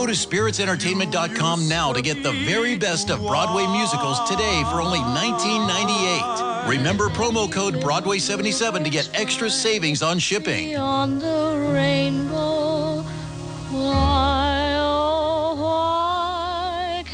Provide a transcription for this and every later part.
Go to spiritsentertainment.com now to get the very best of Broadway musicals today for only $19.98. Remember promo code Broadway77 to get extra savings on shipping. Beyond the rainbow, why, oh, why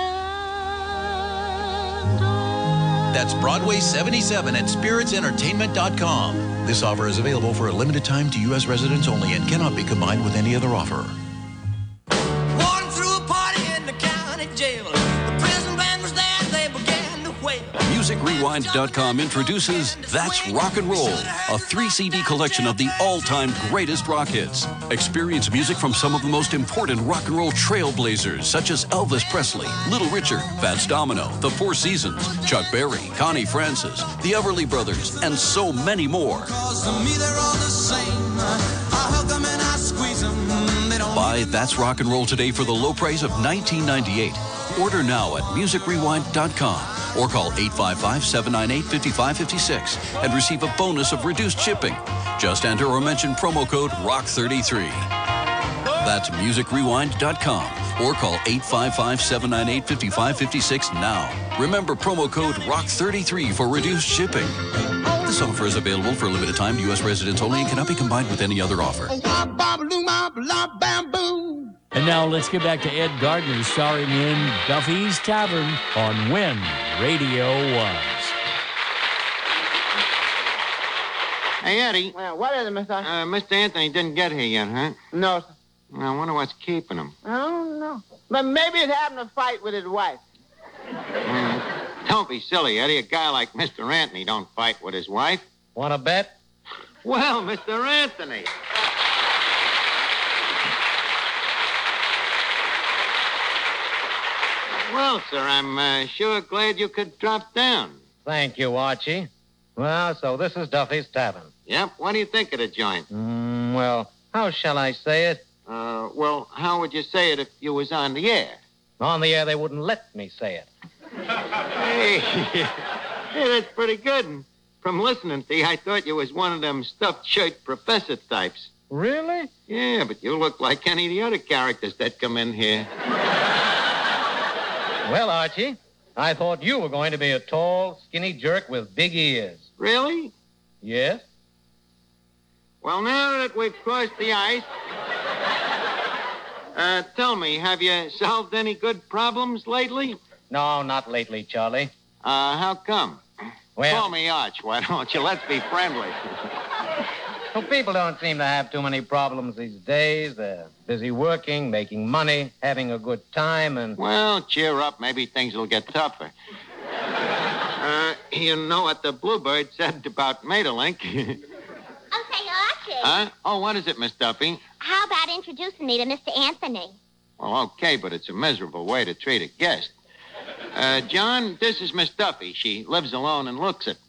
can't I? That's Broadway77 at spiritsentertainment.com. This offer is available for a limited time to U.S. residents only and cannot be combined with any other offer. Walking through a party in the county jail. The prison band was there, they began to wail. MusicRewind.com introduces That's Rock and Roll, a 3-CD collection of the all-time greatest rock hits. Experience music from some of the most important rock and roll trailblazers, such as Elvis Presley, Little Richard, Fats Domino, The Four Seasons, Chuck Berry, Connie Francis, the Everly Brothers, and so many more. Cause to me they're all the same. I hug them and I squeeze them. They don't Buy That's Rock and Roll today for the low price of $19.98. Order now at MusicRewind.com or call 855-798-5556 and receive a bonus of reduced shipping. Just enter or mention promo code ROCK33. That's MusicRewind.com or call 855-798-5556 now. Remember promo code ROCK33 for reduced shipping. This offer is available for a limited time to U.S. residents only and cannot be combined with any other offer. And now let's get back to Ed Gardner starring in Duffy's Tavern on When Radio Was. Hey, Eddie. Well, what is it, Mr. Mr. Anthony didn't get here yet, huh? No, sir. I wonder what's keeping him. I don't know. But maybe he's having a fight with his wife. Don't be silly, Eddie. A guy like Mr. Anthony don't fight with his wife. Want to bet? Well, Mr. Anthony. Well, sir, I'm sure glad you could drop down. Thank you, Archie. Well, so this is Duffy's Tavern. Yep. What do you think of the joint? Well, how shall I say it? Well, how would you say it if you was on the air? On the air, they wouldn't let me say it. Hey, hey, that's pretty good. And from listening to you, I thought you was one of them stuffed shirt professor types. Really? Yeah, but you look like any of the other characters that come in here. Well, Archie, I thought you were going to be a tall, skinny jerk with big ears. Really? Yes? Well, now that we've crossed the ice, tell me, have you solved any good problems lately? No, not lately, Charlie. How come? Well, Call me Arch, why don't you? Let's be friendly. well, people don't seem to have too many problems these days. They're busy working, making money, having a good time, and... Well, cheer up. Maybe things will get tougher. You know what the Bluebird said about Maeterlinck? Okay, Archie. Huh? Oh, what is it, Miss Duffy? How about introducing me to Mr. Anthony? Well, okay, but it's a miserable way to treat a guest. John, this is Miss Duffy. She lives alone and looks it.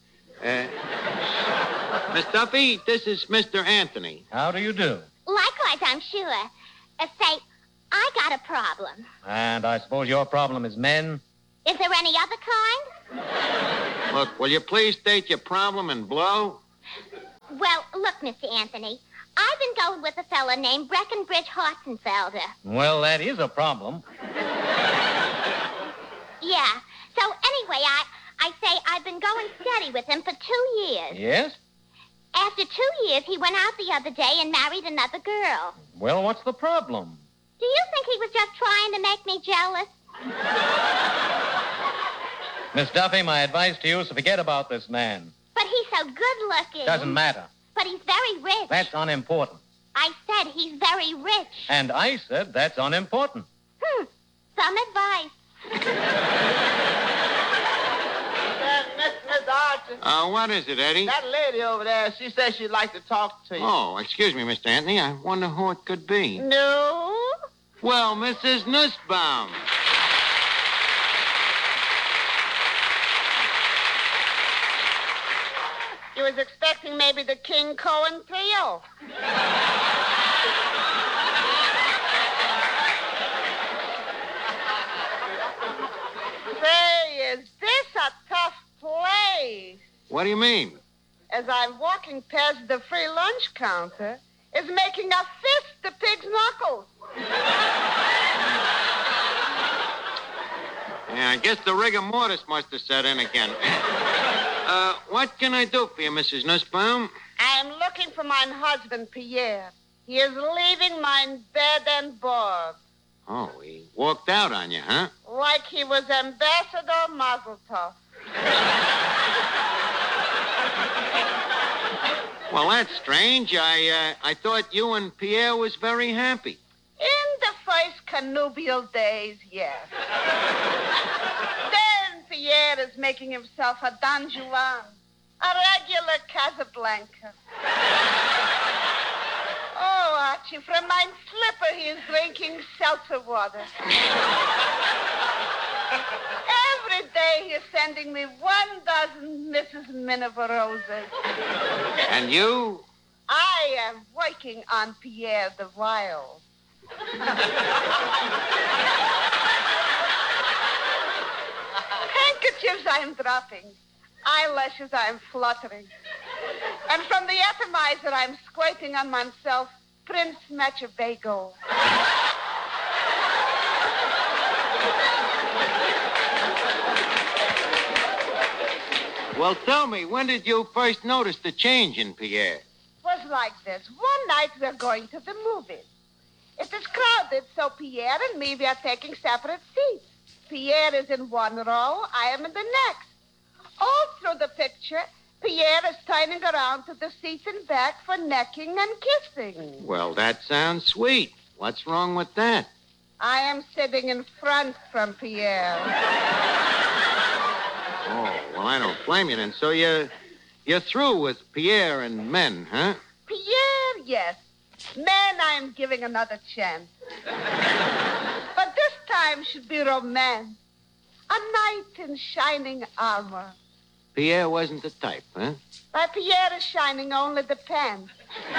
Miss Duffy, this is Mr. Anthony. How do you do? Likewise, I'm sure. Say, I got a problem. And I suppose your problem is men? Is there any other kind? Look, will you please state your problem and blow? Well, look, Mr. Anthony, I've been going with a fella named Breckenbridge Hortenfelder. Well, that is a problem. Yeah. So anyway, I say I've been going steady with him for 2 years. Yes? After 2 years, he went out the other day and married another girl. Well, what's the problem? Do you think he was just trying to make me jealous? Miss Duffy, my advice to you is to forget about this man. But he's so good-looking. Doesn't matter. But he's very rich. That's unimportant. I said he's very rich. And I said that's unimportant. Some advice. Miss Archie. What is it, Eddie? That lady over there, she says she'd like to talk to you. Oh, excuse me, Mr. Anthony. I wonder who it could be. No? Well, Mrs. Nussbaum. You was expecting maybe the King Cohen trio. Say, is this a tough place? What do you mean? As I'm walking past the free lunch counter, is making a fist to Pig's Knuckles. guess the rigor mortis must have set in again. What can I do for you, Mrs. Nussbaum? I am looking for my husband, Pierre. He is leaving my bed and board. Oh, he walked out on you, huh? Like he was Ambassador Mazel Tov. Well, that's strange. I thought you and Pierre was very happy. In the first connubial days, yes. Then Pierre is making himself a Don Juan, a regular Casablanca. Oh, Archie, from my slipper he is drinking seltzer water. Every day he is sending me 12 Mrs. Miniver roses. And you? I am working on Pierre the while. Handkerchiefs I am dropping. Eyelashes I am fluttering. And from the atomizer I am squirting on myself Prince Machiavelli. Well, tell me, when did you first notice the change in Pierre? It was like this. One night we're going to the movies. It is crowded, so Pierre and me, we are taking separate seats. Pierre is in one row, I am in the next. All through the picture, Pierre is turning around to the seats in back for necking and kissing. Well, that sounds sweet. What's wrong with that? I am sitting in front from Pierre. Oh, well, I don't blame you then. So you're through with Pierre and men, huh? Pierre, yes. Men, I am giving another chance. But this time should be romance. A knight in shining armor. Pierre wasn't the type, huh? By Pierre is shining only the pants. Now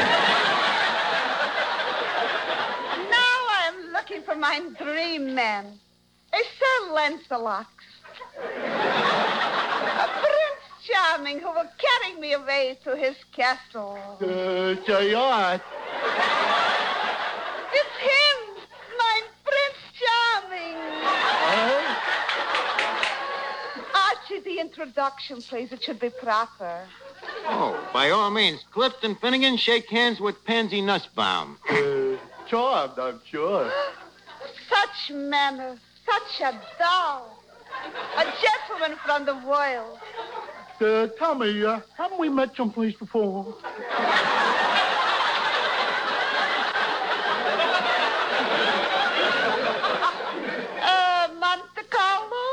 I am looking for my dream man. A Sir Lancelot. A Prince Charming who will carry me away to his castle. Say what? It's him, my Prince Charming. Archie, the introduction, please. It should be proper. Oh, by all means. Clifton Finnegan, shake hands with Pansy Nussbaum. Charmed, I'm sure. Such manners, such a doll. A gentleman from the world. Tell me, haven't we met someplace before? Monte Carlo?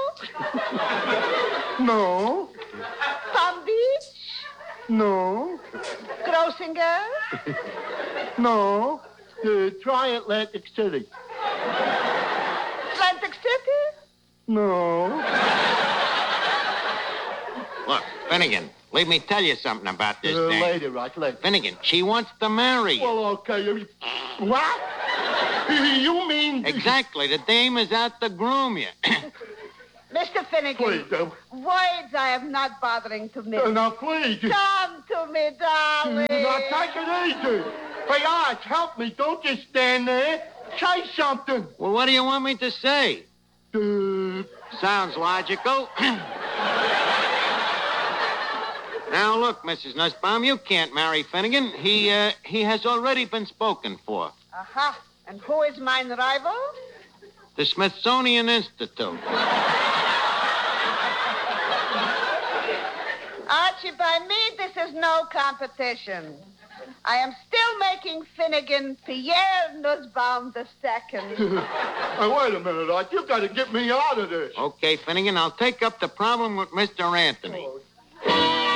No. Palm Beach? No. Grossinger? No. Try Atlantic City. Atlantic City? No. Look, Finnegan, leave me tell you something about this thing. Later, right, later. Finnegan, she wants to marry you. Well, okay. What? You mean... Exactly. The dame is out to groom you. Mr. Finnegan. Please, words I am not bothering to miss. Now, please. Come to me, darling. Now, take it easy. Hey, Arch, help me. Don't just stand there. Say something. Well, what do you want me to say? Sounds logical. Now, look, Mrs. Nussbaum, you can't marry Finnegan. He has already been spoken for. Aha. And who is mine rival? The Smithsonian Institute. Archie, by me, this is no competition. I am still making Finnegan Pierre Nussbaum II. Hey, wait a minute, Arch. You've got to get me out of this. Okay, Finnegan, I'll take up the problem with Mr. Anthony. Oh,